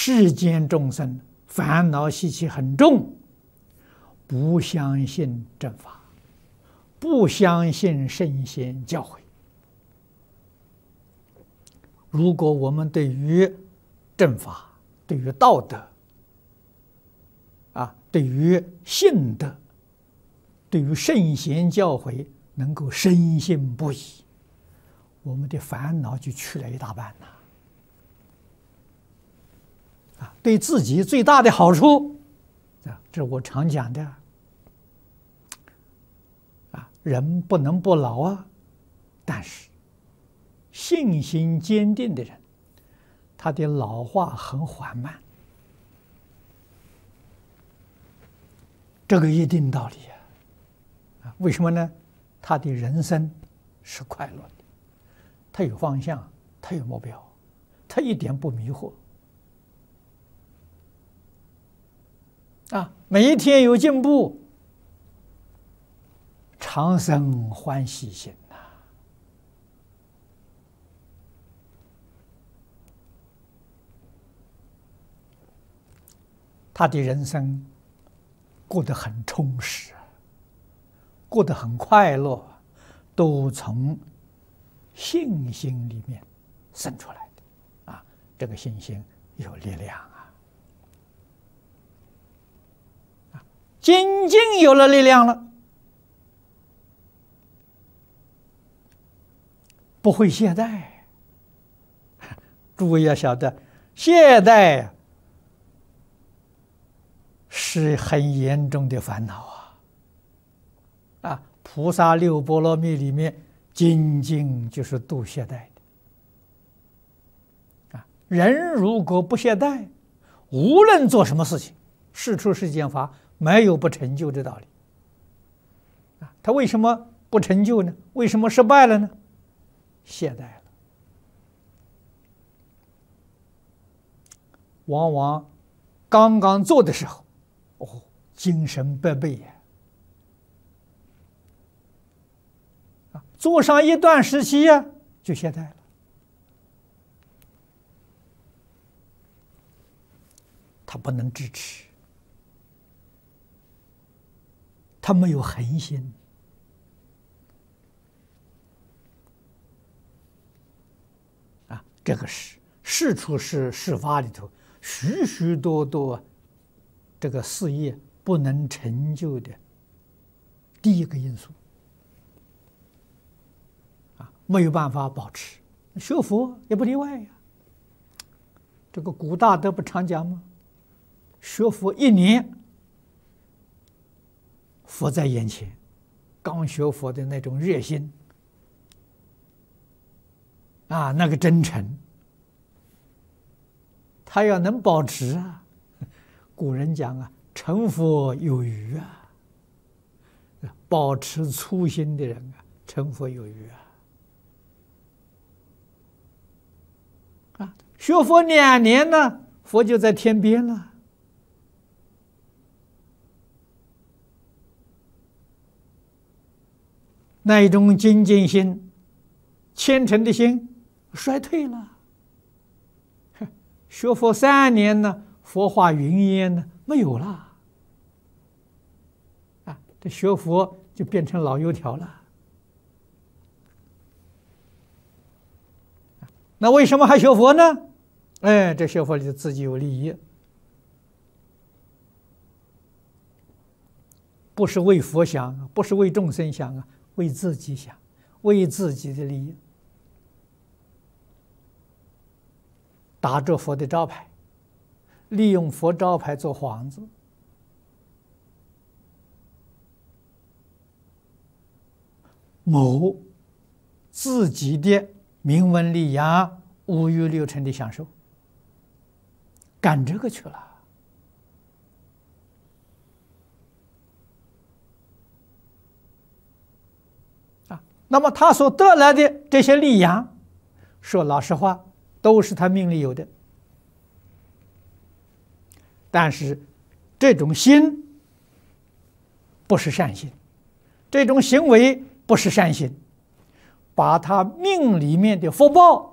世间众生烦恼习气很重，不相信正法，不相信圣贤教诲。如果我们对于正法、对于道德对于信德、对于圣贤教诲能够深信不疑，我们的烦恼就去了一大半呐。对自己最大的好处，这我常讲的人不能不老啊，但是信心坚定的人，他的老化很缓慢，这个一定道理为什么呢？他的人生是快乐的，他有方向，他有目标，他一点不迷惑每一天有进步，常生欢喜心他的人生过得很充实，过得很快乐，都从信心里面生出来的这个信心有力量精进有了力量了，不会懈怠。诸位要晓得，懈怠是很严重的烦恼菩萨六波罗蜜里面，精进就是度懈怠的人如果不懈怠，无论做什么事情，事出世间法，没有不成就的道理他为什么不成就呢？为什么失败了呢？懈怠了。往往刚刚做的时候精神百倍做上一段时期就懈怠了，他不能支持，他没有恒心这个是世出世法里头许许多多这个事业不能成就的第一个因素没有办法保持，学佛也不例外这个古大德不常讲吗？学佛1年，佛在眼前，刚学佛的那种热心那个真诚，他要能保持古人讲成佛有余保持初心的人成佛有余学佛2年呢，佛就在天边了那一种精进心、虔诚的心衰退了。学佛3年呢，佛化云烟呢，没有了这学佛就变成老油条了那为什么还学佛呢？这学佛里头自己有利益，不是为佛想，不是为众生想为自己想，为自己的利益，打着佛的招牌，利用佛招牌做幌子，谋自己的名闻利养、五欲六尘的享受，干这个去了那么他所得来的这些利养，说老实话，都是他命里有的。但是这种心不是善心，这种行为不是善心，把他命里面的福报